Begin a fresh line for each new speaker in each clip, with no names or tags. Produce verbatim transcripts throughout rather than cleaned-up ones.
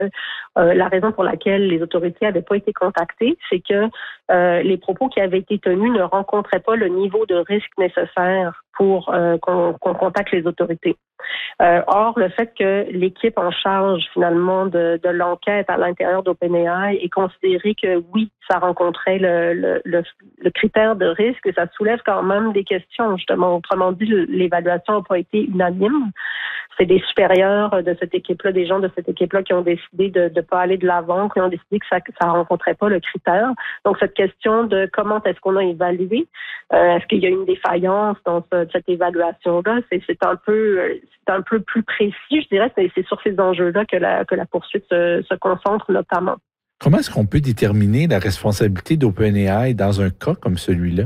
euh, la raison pour laquelle les autorités n'avaient pas été contactées, c'est que euh, les propos qui avaient été tenus ne rencontraient pas le niveau de risque nécessaire pour euh, qu'on, qu'on contacte les autorités. Euh, or, le fait que l'équipe en charge finalement de, de l'enquête à l'intérieur d'OpenAI ait considéré que oui, ça rencontrait le, le, le, le critère de risque, ça soulève quand même des questions. Justement, autrement dit, l'évaluation n'a pas été unanime. C'est des supérieurs de cette équipe-là, des gens de cette équipe-là qui ont décidé de ne pas aller de l'avant, qui ont décidé que ça ne rencontrait pas le critère. Donc, cette question de comment est-ce qu'on a évalué, euh, est-ce qu'il y a une défaillance dans ce, cette évaluation-là, c'est, c'est un peu c'est un peu plus précis, je dirais, c'est, c'est sur ces enjeux-là que la, que la poursuite se, se concentre notamment.
Comment est-ce qu'on peut déterminer la responsabilité d'OpenAI dans un cas comme celui-là?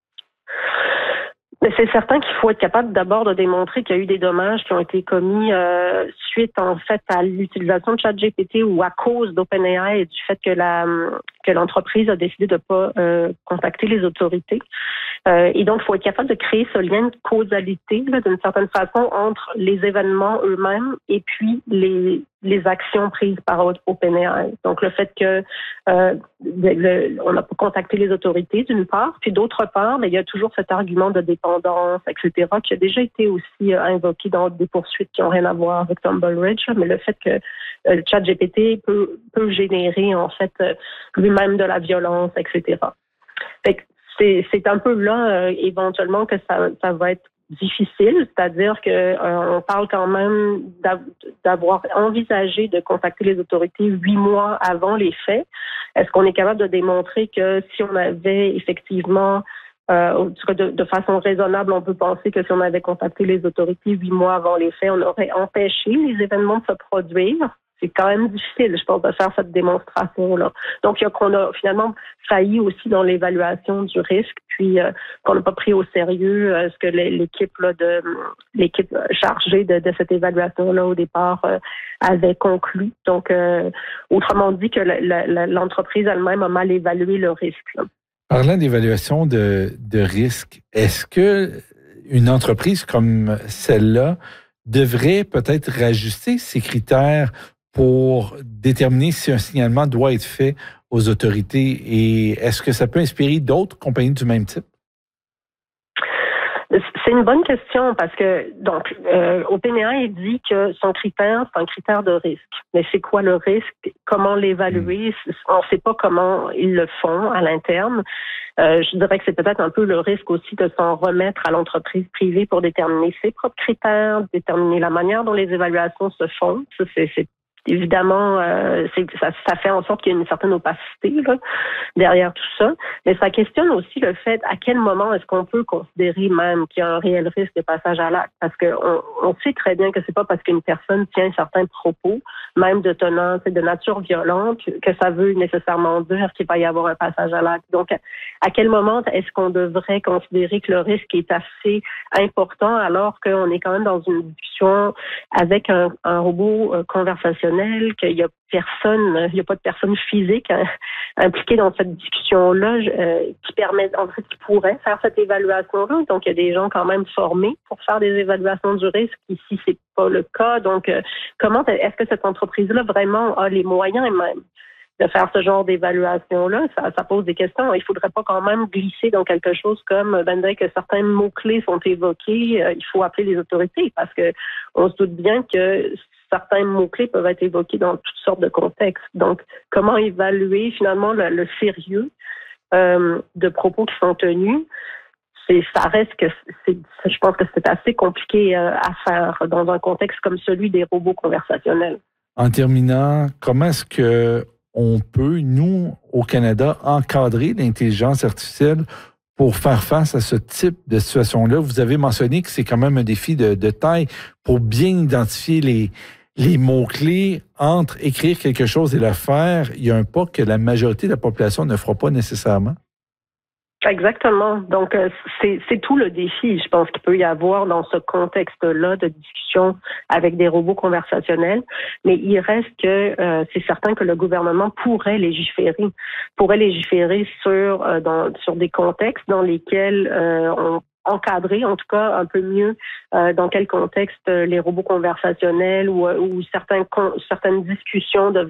Mais c'est certain qu'il faut être capable d'abord de démontrer qu'il y a eu des dommages qui ont été commis euh, suite en fait à l'utilisation de ChatGPT ou à cause d'OpenAI et du fait que la que l'entreprise a décidé de pas euh, contacter les autorités. Euh, et donc, il faut être capable de créer ce lien de causalité là, d'une certaine façon entre les événements eux-mêmes et puis les les actions prises par OpenAI. Donc, le fait que euh, le, on n'a pas contacté les autorités, d'une part, puis d'autre part, mais il y a toujours cet argument de dépendance, et cetera, qui a déjà été aussi euh, invoqué dans des poursuites qui n'ont rien à voir avec Tumbleridge, mais le fait que euh, le ChatGPT peut, peut générer, en fait, euh, lui-même de la violence, et cetera. Fait que c'est, c'est un peu là, euh, éventuellement, que ça, ça va être difficile, c'est-à-dire que euh, on parle quand même d'avoir envisagé de contacter les autorités huit mois avant les faits. Est-ce qu'on est capable de démontrer que si on avait effectivement, euh, en tout cas de, de façon raisonnable, on peut penser que si on avait contacté les autorités huit mois avant les faits, on aurait empêché les événements de se produire? C'est quand même difficile, je pense, de faire cette démonstration-là. Donc, il y a qu'on a finalement failli aussi dans l'évaluation du risque, puis euh, qu'on n'a pas pris au sérieux euh, ce que l'équipe là, de l'équipe chargée de, de cette évaluation-là au départ euh, avait conclu. Donc, euh, autrement dit, que la, la, l'entreprise elle-même a mal évalué le risque. Là.
Parlant d'évaluation de, de risque, est-ce que une entreprise comme celle-là devrait peut-être rajuster ses critères pour déterminer si un signalement doit être fait aux autorités, et est-ce que ça peut inspirer d'autres compagnies du même type?
C'est une bonne question parce que donc euh, OpenAI dit que son critère, c'est un critère de risque. Mais c'est quoi le risque? Comment l'évaluer? On ne sait pas comment ils le font à l'interne. Euh, je dirais que c'est peut-être un peu le risque aussi de s'en remettre à l'entreprise privée pour déterminer ses propres critères, déterminer la manière dont les évaluations se font. Ça, c'est, c'est Évidemment, euh, c'est, ça, ça fait en sorte qu'il y a une certaine opacité là, derrière tout ça. Mais ça questionne aussi le fait à quel moment est-ce qu'on peut considérer même qu'il y a un réel risque de passage à l'acte. Parce qu'on on sait très bien que c'est pas parce qu'une personne tient certains propos, même de tenant, de nature violente, que ça veut nécessairement dire qu'il va y avoir un passage à l'acte. Donc, à quel moment est-ce qu'on devrait considérer que le risque est assez important alors qu'on est quand même dans une discussion avec un, un robot euh, conversationnel, qu'il y a personne, il n'y a pas de personne physique hein, impliquée dans cette discussion-là euh, qui permet, en fait, qui pourrait faire cette évaluation-là. Donc, il y a des gens quand même formés pour faire des évaluations du risque. Ici, c'est pas le cas. Donc, euh, comment est-ce que cette entreprise-là vraiment a les moyens même de faire ce genre d'évaluation-là? Ça, ça pose des questions. Il faudrait pas quand même glisser dans quelque chose comme, ben, dès que certains mots-clés sont évoqués, euh, il faut appeler les autorités parce que on se doute bien que certains mots-clés peuvent être évoqués dans toutes sortes de contextes. Donc, comment évaluer finalement le, le sérieux euh, de propos qui sont tenus? C'est, ça reste que c'est, je pense que c'est assez compliqué euh, à faire dans un contexte comme celui des robots conversationnels.
En terminant, comment est-ce que on peut, nous, au Canada, encadrer l'intelligence artificielle pour faire face à ce type de situation-là? Vous avez mentionné que c'est quand même un défi de, de taille pour bien identifier les, les mots-clés entre écrire quelque chose et le faire. Il y a un pas que la majorité de la population ne fera pas nécessairement.
Exactement. Donc, euh, c'est, c'est tout le défi, je pense, qu'il peut y avoir dans ce contexte-là de discussion avec des robots conversationnels. Mais il reste que euh, c'est certain que le gouvernement pourrait légiférer, pourrait légiférer sur euh, dans, sur des contextes dans lesquels euh, on encadrer, en tout cas un peu mieux, euh, dans quel contexte euh, les robots conversationnels ou, ou certains, certaines discussions